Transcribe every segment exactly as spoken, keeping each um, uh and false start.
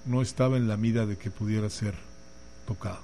no estaba en la mira de que pudiera ser tocado.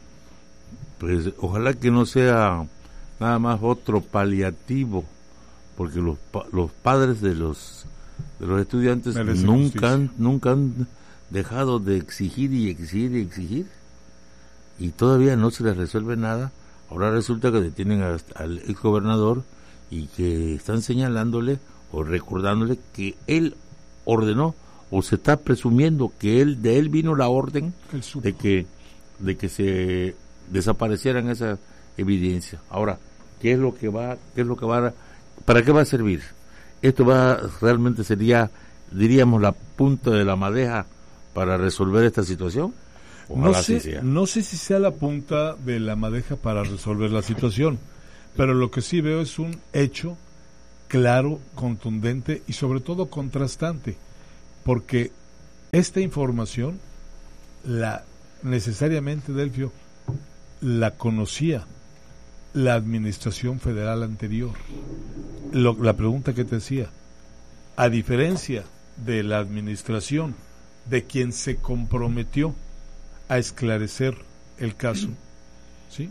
Pues ojalá que no sea nada más otro paliativo, porque los pa- los padres de los de los estudiantes Merecen nunca justicia. han, nunca han dejado de exigir y exigir y exigir, y todavía no se les resuelve nada. Ahora resulta que detienen a- al exgobernador y que están señalándole o recordándole que él ordenó, o se está presumiendo que él de él vino la orden Él supo. de que de que se desaparecieran esas evidencias. Ahora, ¿qué es lo que va qué es lo que va a, para qué va a servir? Esto va realmente sería, diríamos, la punta de la madeja para resolver esta situación. No Ojalá sé, así sea. no sé si sea la punta de la madeja para resolver la situación, pero lo que sí veo es un hecho claro, contundente y sobre todo contrastante, porque esta información la necesariamente, Delfio, la conocía la administración federal anterior. Lo, la pregunta que te hacía, a diferencia de la administración de quien se comprometió a esclarecer el caso, ¿sí?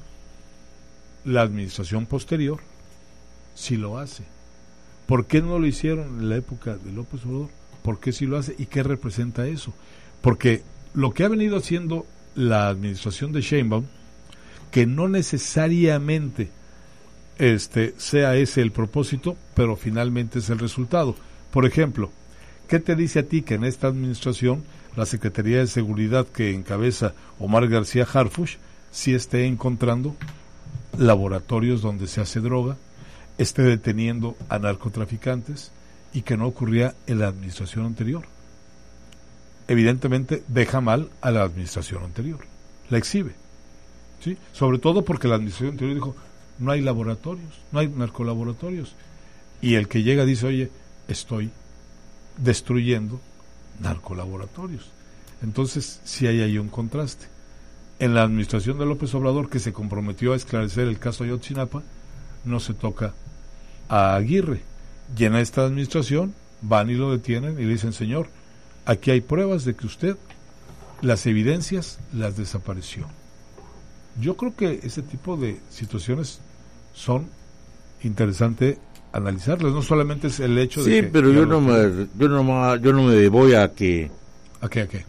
La administración posterior sí lo hace. ¿Por qué no lo hicieron en la época de López Obrador? ¿Por qué sí lo hace? ¿Y qué representa eso? Porque lo que ha venido haciendo la administración de Sheinbaum, que no necesariamente este sea ese el propósito, pero finalmente es el resultado. Por ejemplo, ¿qué te dice a ti que en esta administración la Secretaría de Seguridad que encabeza Omar García Harfuch sí esté encontrando laboratorios donde se hace droga, esté deteniendo a narcotraficantes, y que no ocurría en la administración anterior? Evidentemente deja mal a la administración anterior, la exhibe, ¿sí? Sobre todo porque la administración anterior dijo, no hay laboratorios, no hay narcolaboratorios, y el que llega dice, oye, estoy destruyendo narcolaboratorios. Entonces sí hay ahí un contraste. En la administración de López Obrador, que se comprometió a esclarecer el caso Ayotzinapa, no se toca a Aguirre, y en esta administración van y lo detienen y le dicen, señor, aquí hay pruebas de que usted las evidencias las desapareció. Yo creo que ese tipo de situaciones son interesantes analizarlas, no solamente es el hecho sí, de que... Sí, pero yo no, me, yo, no me, yo no me voy a que... ¿A qué, a qué?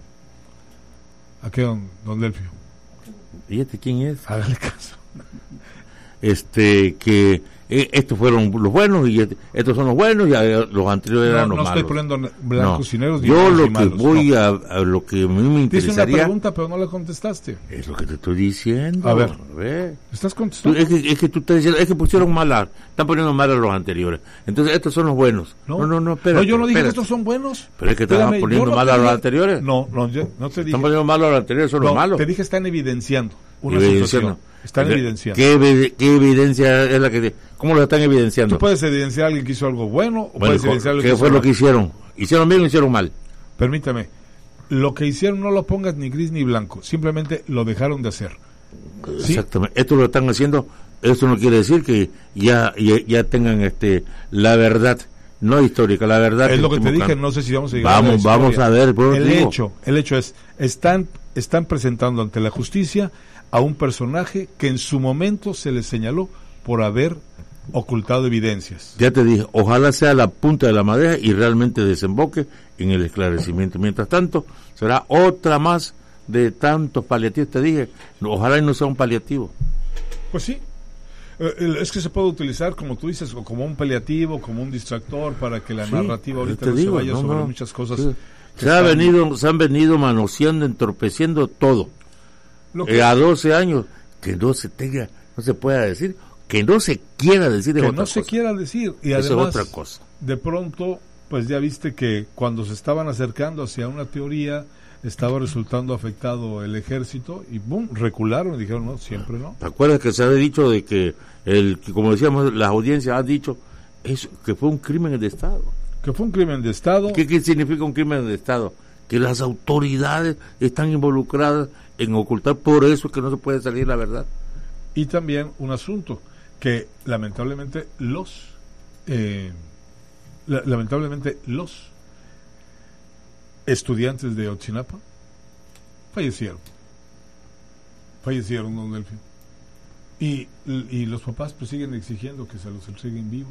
¿A qué, don, don Delfio? ¿Y este quién es? Hágale caso. Este, que eh, estos fueron los buenos y este, estos son los buenos y eh, los anteriores no, eran los no malos. No estoy poniendo blancos no. y negros. Yo lo y que malos, voy no. a, a lo que a mí me interesaría... Dice una pregunta, pero no la contestaste. Es lo que te estoy diciendo. A ver, a ver. ¿estás contestando? Tú, es, que, es que tú estás diciendo, es que pusieron mal a, están poniendo mal a los anteriores. Entonces estos son los buenos. No, no, no, no espérate, no yo no dije espérate. que estos son buenos. Pero es que estaban poniendo no mal a los anteriores. No, no, yo no te dije. Están poniendo mal a los anteriores, son no, los malos. Te dije están evidenciando una evidenciando. situación. Están ¿Qué, evidenciando. ¿qué, ¿Qué evidencia es la que... ¿Cómo lo están evidenciando? Tú puedes evidenciar a alguien que hizo algo bueno o bueno, puedes evidenciar algo ¿qué que fue hizo lo que hicieron? ¿Hicieron bien o hicieron mal? Permítame. Lo que hicieron no lo pongas ni gris ni blanco. Simplemente lo dejaron de hacer. ¿Sí? Exactamente. Esto lo están haciendo. Esto no quiere decir que ya, ya, ya tengan este la verdad, no histórica, la verdad. Es lo que te dije, can... no sé si vamos a llegar vamos, a la vamos a ver. El hecho, el hecho es, están, están presentando ante la justicia a un personaje que en su momento se le señaló por haber ocultado evidencias. Ya te dije, ojalá sea la punta de la madeja y realmente desemboque en el esclarecimiento. Mientras tanto, será otra más de tantos paliativos. Te dije, ojalá y no sea un paliativo. Pues sí, es que se puede utilizar, como tú dices, como un paliativo, como un distractor para que la sí, narrativa ahorita no digo, se vaya no, sobre no. muchas cosas. Sí. Se, ha están... venido, se han venido manoseando, entorpeciendo todo. Lo que... eh, a doce años, que no se tenga, no se pueda decir, que no se quiera decir. Que otra no cosa. se quiera decir. Y Eso además, es otra cosa. De pronto, pues ya viste que cuando se estaban acercando hacia una teoría, estaba resultando afectado el ejército y boom, recularon y dijeron no, siempre no. ¿Te acuerdas que se había dicho de que, el que como decíamos, las audiencias han dicho eso, que fue un crimen de Estado? Que fue un crimen de Estado. ¿Qué, qué significa un crimen de Estado? Que las autoridades están involucradas en ocultar, por eso es que no se puede salir la verdad. Y también un asunto que lamentablemente los eh, la, lamentablemente los estudiantes de Otzinapa fallecieron. Fallecieron, don Delfín. Y, y los papás pues siguen exigiendo que se los entreguen vivos.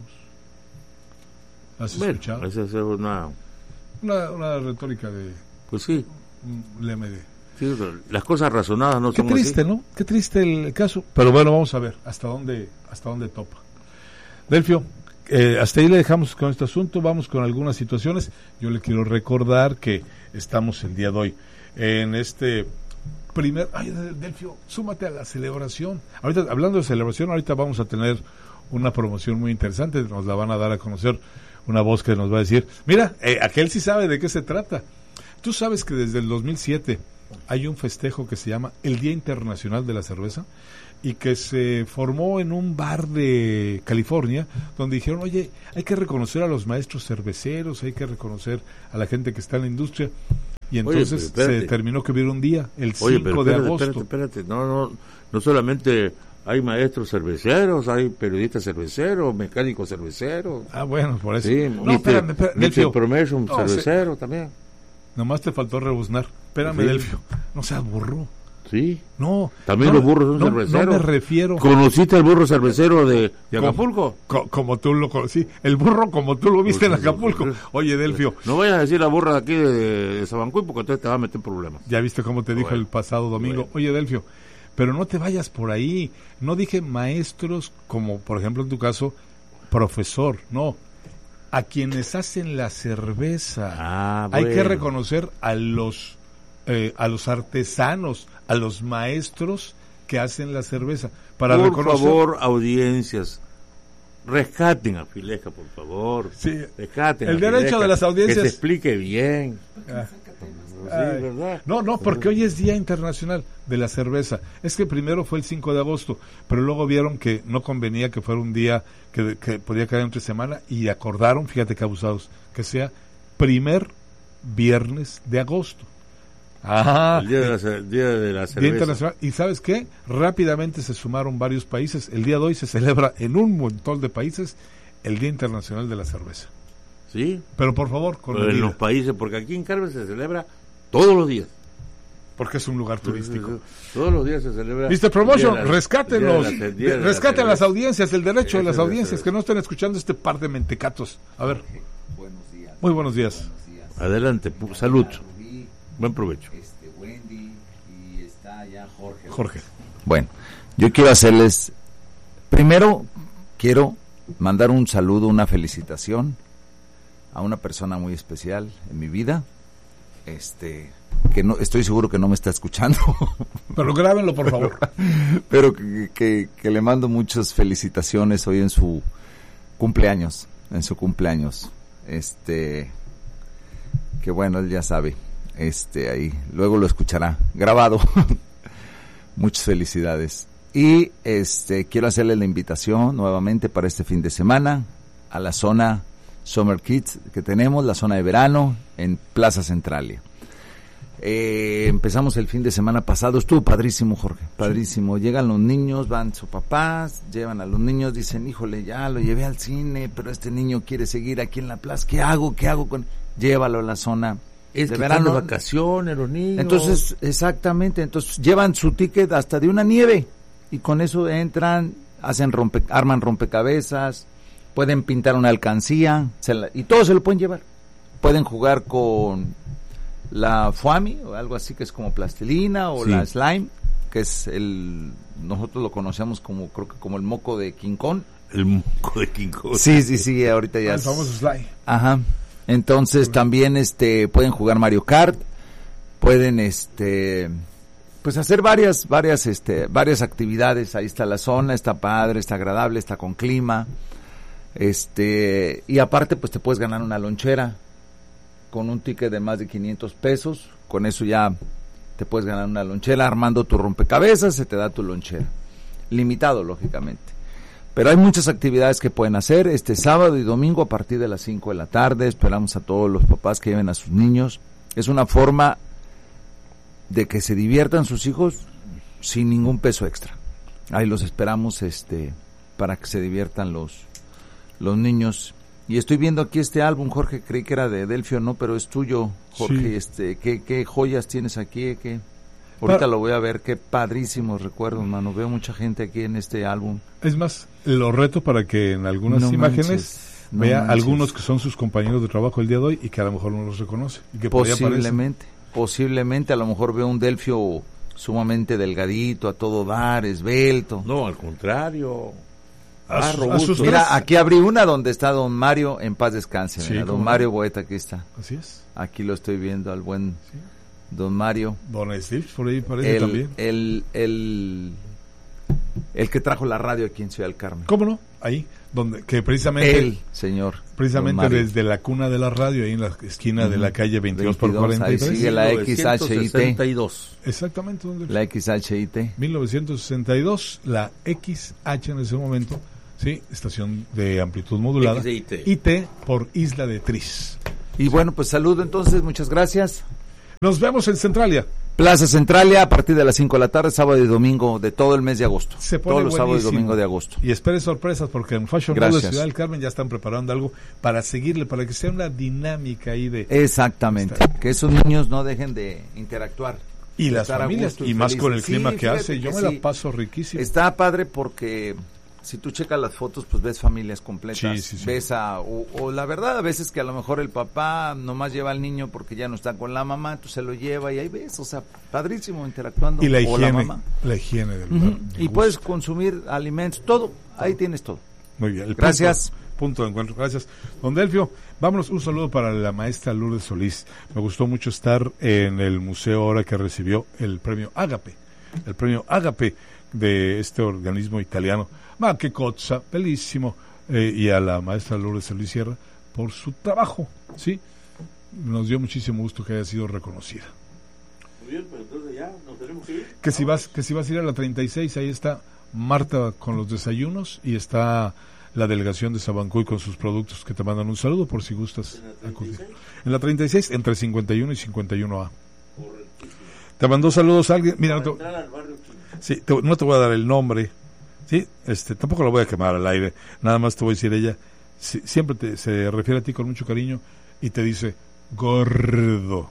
¿Has bueno, escuchado? Esa es una... Una, una retórica de... Pues sí. Un M D. Sí, las cosas razonadas no Qué son triste, así. ¿no? Qué triste el caso. Pero bueno, vamos a ver hasta dónde, hasta dónde topa. Delfio, eh, hasta ahí le dejamos con este asunto. Vamos con algunas situaciones. Yo le quiero recordar que estamos el día de hoy en este... Primer, ay, Delfio, súmate a la celebración. Ahorita, hablando de celebración, ahorita vamos a tener una promoción muy interesante, nos la van a dar a conocer una voz que nos va a decir, mira, eh, aquel sí sabe de qué se trata. Tú sabes que desde el dos mil siete hay un festejo que se llama el Día Internacional de la Cerveza y que se formó en un bar de California donde dijeron, oye, hay que reconocer a los maestros cerveceros, hay que reconocer a la gente que está en la industria. Y entonces Oye, se terminó que hubiera un día, el Oye, cinco pero de espérate, agosto. Espérate, espérate, no, no, no solamente hay maestros cerveceros, hay periodistas cerveceros, mecánicos cerveceros. Ah, bueno, por eso. Sí, no, espérame, espérame, Delfio. Promotion no, cervecero sí. También. Nomás te faltó rebuznar. Espérame, sí. Delfio, no seas burro. Sí. No. También no, los burros son no, cerveceros. No me refiero. ¿Conociste al burro cervecero de, de Acapulco? Como, como tú lo conocí. El burro como tú lo viste en Acapulco. Oye, Delfio. No vayas a decir la burra de aquí de, de Sabancuy porque entonces te va a meter problemas. Ya viste cómo te dijo bueno, el pasado domingo. Bueno. Oye, Delfio, pero no te vayas por ahí. No dije maestros como, por ejemplo, en tu caso, profesor. No. A quienes hacen la cerveza. Ah, bueno. Hay que reconocer a los... Eh, a los artesanos, a los maestros que hacen la cerveza. Para por reconocer... favor, audiencias, rescaten a Fileja, por favor. Sí. Rescaten el a derecho Fileja, de las audiencias. Que se explique bien. Ah. Sí, ¿verdad? No, no, porque hoy es Día Internacional de la Cerveza. Es que primero fue el cinco de agosto, pero luego vieron que no convenía que fuera un día que, que podía caer entre semana y acordaron, fíjate que abusados, que sea primer viernes de agosto. Ah, el día de, la, el día de la cerveza. Día Internacional. ¿Y sabes qué? Rápidamente se sumaron varios países. El día de hoy se celebra en un montón de países el Día Internacional de la Cerveza. Sí. Pero por favor, con en los países, porque aquí en Carmen se celebra todos los días. Porque es un lugar turístico. Todos los días se celebra. mister Promotion, rescátenos. Rescaten las audiencias, el derecho de las audiencias, que no estén escuchando este par de mentecatos. A ver. Buenos días. Muy buenos días. Buenos días. Adelante, salud. Buen provecho. Este, Wendy, y está allá Jorge. Jorge. Bueno, yo quiero hacerles, primero quiero mandar un saludo, una felicitación a una persona muy especial en mi vida, este, que no, estoy seguro que no me está escuchando. Pero grábenlo, por favor. Pero que, que, que le mando muchas felicitaciones hoy en su cumpleaños, en su cumpleaños, este, que bueno, él ya sabe. Este, ahí, luego lo escuchará grabado. Muchas felicidades. Y este, quiero hacerle la invitación nuevamente para este fin de semana a la zona Summer Kids que tenemos, la zona de verano en Plaza Centralia. Eh, empezamos el fin de semana pasado, estuvo padrísimo, Jorge, padrísimo. Llegan los niños, van sus papás, llevan a los niños, dicen, híjole, ya lo llevé al cine, pero este niño quiere seguir aquí en la plaza, ¿qué hago? ¿Qué hago con? Llévalo a la zona es de que verano. Están de vacaciones los niños. Entonces, exactamente, entonces llevan su ticket hasta de una nieve y con eso entran, hacen rompe, arman rompecabezas, pueden pintar una alcancía, se la, y todo se lo pueden llevar. Pueden jugar con la foamy o algo así que es como plastilina o sí. La slime, que es el, nosotros lo conocemos como, creo que como el moco de King Kong. El moco de King Kong. Sí, sí, sí, ahorita ya. El famoso slime. Ajá. Entonces también este pueden jugar Mario Kart, pueden este pues hacer varias varias este varias actividades. Ahí está la zona, está padre, está agradable, está con clima. Este, y aparte pues te puedes ganar una lonchera con un ticket de más de quinientos pesos. Con eso ya te puedes ganar una lonchera armando tu rompecabezas, se te da tu lonchera. Limitado, lógicamente. Pero hay muchas actividades que pueden hacer este sábado y domingo a partir de las cinco de la tarde. Esperamos a todos los papás que lleven a sus niños. Es una forma de que se diviertan sus hijos sin ningún peso extra. Ahí los esperamos este para que se diviertan los, los niños Y estoy viendo aquí este álbum, Jorge, creí que era de Delfio, no, pero es tuyo, Jorge. Sí. Este, ¿qué, qué joyas tienes aquí? ¿Qué? Ahorita Pa- lo voy a ver, qué padrísimos recuerdos, mano. Veo mucha gente aquí en este álbum. Es más, lo reto para que en algunas No imágenes manches, no vea manches. algunos que son sus compañeros de trabajo el día de hoy y que a lo mejor no los reconoce. Y que por ahí aparecen. Posiblemente, posiblemente, a lo mejor veo un Delfio sumamente delgadito, a todo dar, esbelto. No, al contrario. A Ah, sus- robusto. a sus Mira, tres- aquí abrí una donde está don Mario, en paz descanse. Sí, mira, cómo don no. Mario Boeta, aquí está. Así es. Aquí lo estoy viendo al buen Sí. don Mario. Don Steve, por ahí parece El, también. el, el, el que trajo la radio aquí en Ciudad del Carmen. ¿Cómo no? Ahí, donde que precisamente El señor. precisamente don Mario. desde la cuna de la radio, ahí en la esquina de la calle veintidós por veintidós, cuarenta y tres. ahí sigue la X H I T. mil novecientos sesenta y dos. Exactamente, donde La X H I T. mil novecientos sesenta y dos, la X H en ese momento, sí, estación de amplitud modulada. X I T. I T por Isla de Tris. Y bueno, pues saludo entonces, muchas gracias. Nos vemos en Centralia. Plaza Centralia a partir de las cinco de la tarde, sábado y domingo de todo el mes de agosto. Se pone Todos los sábados y buenísimo. domingo de agosto. Y espere sorpresas porque en Fashion Mall de Gracias. Ciudad del Carmen ya están preparando algo para seguirle, para que sea una dinámica ahí de... Exactamente. Está- Que esos niños no dejen de interactuar. y las estar a familias, gusto y, y más felices. con el Sí, clima que fíjate hace, yo que me sí. la paso riquísimo. Está padre porque si tú checas las fotos, pues ves familias completas. Sí, sí, sí. Ves a, o, o la verdad, a veces que a lo mejor el papá nomás lleva al niño porque ya no está con la mamá, entonces se lo lleva y ahí ves, o sea, padrísimo interactuando. Y la o higiene, la la, mamá. higiene del Ujú. lugar. Me Y gusta. puedes consumir alimentos, todo, ahí tienes todo. Muy bien. el Gracias. Punto, punto de encuentro. Gracias. Don Delfio, vámonos, un saludo para la maestra Lourdes Solís. Me gustó mucho estar en el museo ahora que recibió el premio Ágape. El premio Ágape de este organismo italiano. Ma che cozza, bellísimo. Eh, y a la maestra Lourdes Solís Sierra por su trabajo. ¿Sí? Nos dio muchísimo gusto que haya sido reconocida. Muy bien, pues entonces ya nos tenemos que ir. Que si vas, que si vas a ir a la treinta y seis, ahí está Marta con los desayunos y está la delegación de Sabancuy con sus productos que te mandan un saludo por si gustas ¿En la acudir. treinta y seis? En la treinta y seis, entre cincuenta y uno y cincuenta y uno A. Correctísimo. Te mandó saludos a alguien. Mira, no Para te, entrar al barrio chino. sí, te- no te voy a dar el nombre. Sí, este, tampoco lo voy a quemar al aire. Nada más te voy a decir ella. si- siempre te, se refiere a ti con mucho cariño y te dice gordo.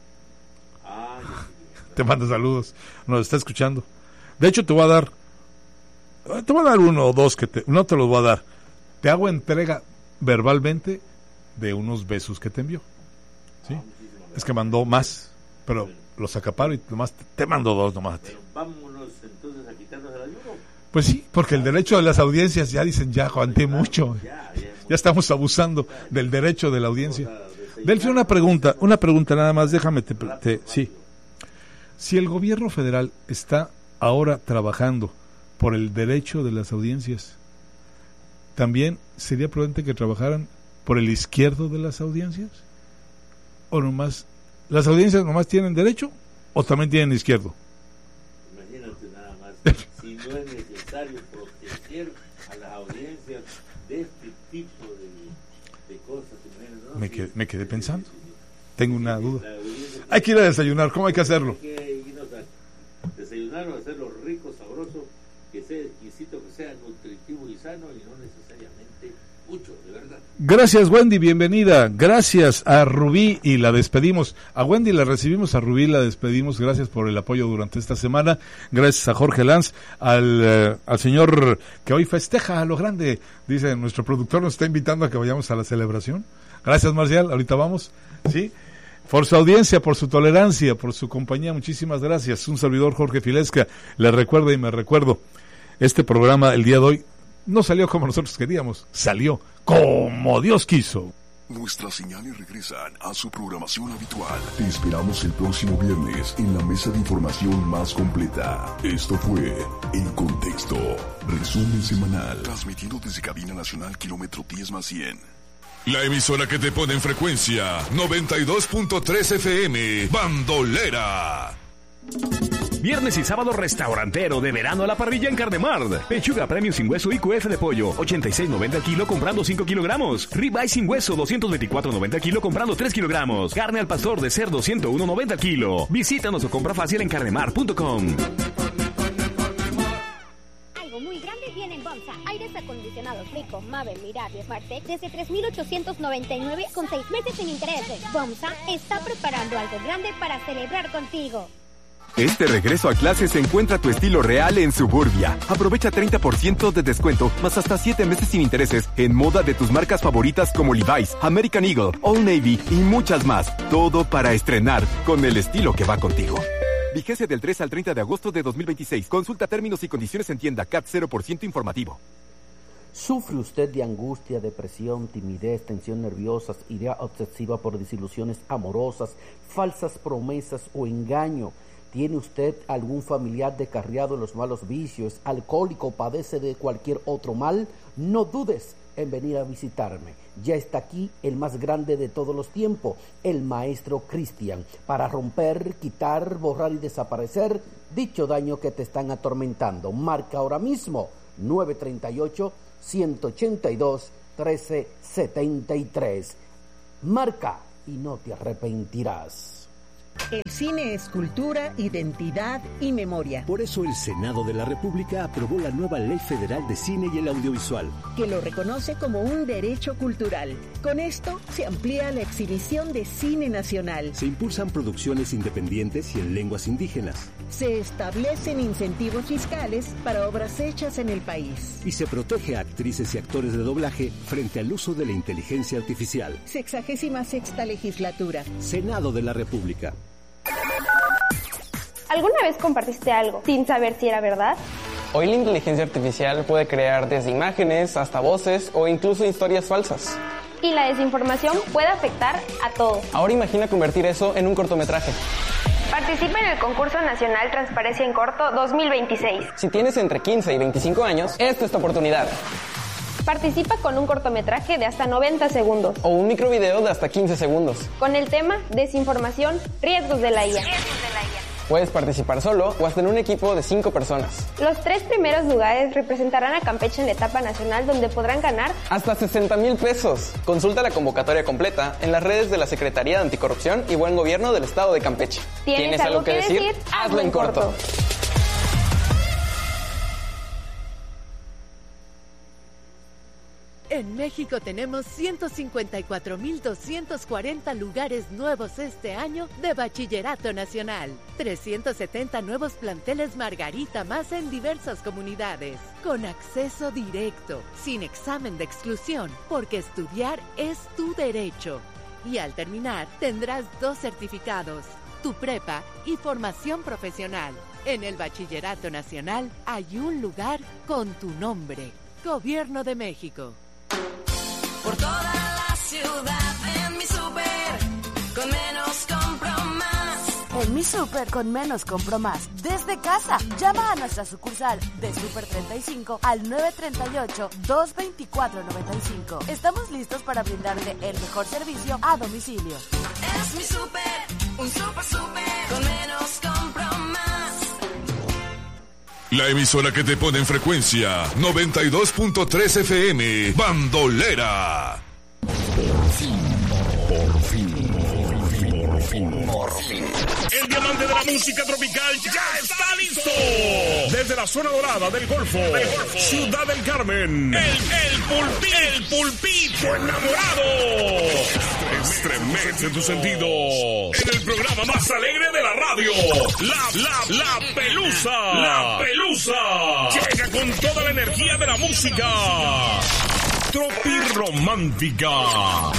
Ah, ya sí. Te manda saludos, nos está escuchando. De hecho, te voy a dar, te voy a dar uno o dos que te, no te los voy a dar. Te hago entrega verbalmente de unos besos que te envió. ¿Sí? Es que mandó más, pero los acaparo y nomás te, te mando dos nomás a ti. Pero vámonos entonces a quitarnos el ayuno. Pues sí, porque el derecho de las audiencias ya dicen, ya aguanté mucho. Ya, ya. Ya estamos abusando del derecho de la audiencia. Delfín, una pregunta, una pregunta nada más, déjame te, te- sí. Si el gobierno federal está ahora trabajando por el derecho de las audiencias, ¿también sería prudente que trabajaran por el izquierdo de las audiencias? ¿O nomás, las audiencias nomás tienen derecho o también tienen izquierdo? Imagínate nada más, si no es necesario proteger a las audiencias de este tipo de, de cosas. ¿No? Me Sí, quedé, me quedé sí, pensando, sí, sí. tengo una duda. La audiencia Hay que ir a desayunar, ¿cómo hay que hacerlo? tiene que irnos a desayunar o hacerlo rico, sabroso, que sea exquisito, que sea nutritivo y sano y no necesariamente mucho, de verdad. Gracias, Wendy, bienvenida. Gracias a Rubí y la despedimos. A Wendy la recibimos, a Rubí la despedimos. Gracias por el apoyo durante esta semana. Gracias a Jorge Lanz, al, eh, al señor que hoy festeja a lo grande. Dice, nuestro productor nos está invitando a que vayamos a la celebración. Gracias, Marcial. Ahorita vamos. Sí. Por su audiencia, por su tolerancia, por su compañía, muchísimas gracias. Un servidor, Jorge Filesca, le recuerda y me recuerdo. Este programa, el día de hoy, no salió como nosotros queríamos, salió como Dios quiso. Nuestras señales regresan a su programación habitual. Te esperamos el próximo viernes en la mesa de información más completa. Esto fue En Contexto, resumen semanal. Transmitido desde Cabina Nacional, kilómetro diez más cien. La emisora que te pone en frecuencia noventa y dos punto tres F M, Bandolera. Viernes y sábado restaurantero de verano a la parrilla en Carnemar. Pechuga premium sin hueso y Q F de pollo, ochenta y seis noventa el kilo comprando cinco kilogramos. Ribeye sin hueso, doscientos veinticuatro noventa el kilo comprando tres kilogramos. Carne al pastor de cerdo, ciento uno noventa el kilo. Visítanos o compra fácil en carnemar punto com. Algo muy grande viene en FOMSA, aires acondicionados Rico, Mave, Mirar y SmartTech desde tres mil ochocientos noventa y nueve con seis meses sin intereses. FOMSA está preparando algo grande para celebrar contigo. Este regreso a clases encuentra tu estilo real en Suburbia. Aprovecha treinta por ciento de descuento, más hasta siete meses sin intereses en moda de tus marcas favoritas como Levi's, American Eagle, Old Navy y muchas más. Todo para estrenar con el estilo que va contigo. Vigencia del tres al treinta de agosto de dos mil veintiséis. Consulta términos y condiciones en tienda. C A T cero por ciento informativo. ¿Sufre usted de angustia, depresión, timidez, tensión nerviosa, idea obsesiva por desilusiones amorosas, falsas promesas o engaño? ¿Tiene usted algún familiar descarriado en los malos vicios, alcohólico o padece de cualquier otro mal? No dudes en venir a visitarme. Ya está aquí el más grande de todos los tiempos, el Maestro Cristian, para romper, quitar, borrar y desaparecer dicho daño que te están atormentando. Marca ahora mismo nueve tres ocho, uno ocho dos, uno tres siete tres. Marca y no te arrepentirás. El cine es cultura, identidad y memoria. Por eso el Senado de la República aprobó la nueva Ley Federal de Cine y el Audiovisual, que lo reconoce como un derecho cultural. Con esto se amplía la exhibición de cine nacional. Se impulsan producciones independientes y en lenguas indígenas. Se establecen incentivos fiscales para obras hechas en el país. Y se protege a actrices y actores de doblaje frente al uso de la inteligencia artificial. Sexagésima sexta legislatura. Senado de la República. ¿Alguna vez compartiste algo sin saber si era verdad? Hoy la inteligencia artificial puede crear desde imágenes hasta voces o incluso historias falsas. Y la desinformación puede afectar a todos. Ahora imagina convertir eso en un cortometraje. Participa en el concurso nacional Transparencia en Corto dos mil veintiséis. Si tienes entre quince y veinticinco años, esta es tu oportunidad. Participa con un cortometraje de hasta noventa segundos. O un microvideo de hasta quince segundos. Con el tema Desinformación, riesgos de la I A. Puedes participar solo o hasta en un equipo de cinco personas. Los tres primeros lugares representarán a Campeche en la etapa nacional, donde podrán ganar hasta sesenta mil pesos. Consulta la convocatoria completa en las redes de la Secretaría de Anticorrupción y Buen Gobierno del Estado de Campeche. ¿Tienes, ¿Tienes algo que decir? decir? Hazlo en corto. corto. En México tenemos ciento cincuenta y cuatro mil doscientos cuarenta lugares nuevos este año de Bachillerato Nacional. trescientos setenta nuevos planteles Margarita más en diversas comunidades. Con acceso directo, sin examen de exclusión, porque estudiar es tu derecho. Y al terminar, tendrás dos certificados, tu prepa y formación profesional. En el Bachillerato Nacional hay un lugar con tu nombre. Gobierno de México. Por toda la ciudad, en mi súper, con menos compro más. En mi súper, con menos compro más. Desde casa, llama a nuestra sucursal de Super treinta y cinco al nueve tres ocho, dos dos cuatro, nueve cinco. Estamos listos para brindarte el mejor servicio a domicilio. Es mi súper, un súper súper, con menos compro más. La emisora que te pone en frecuencia noventa y dos punto tres F M, Bandolera. Por fin, por fin, por fin, por fin, por fin. El diamante de la música tropical ya está listo. Desde la zona dorada del Golfo, del Golfo. Ciudad del Carmen, el, el pulpito, el pulpito enamorado. Estremece tus sentidos. En el programa más alegre de la radio, la, la, la Pelusa. La Pelusa. Llega con toda la energía de la música. Tropi Romántica.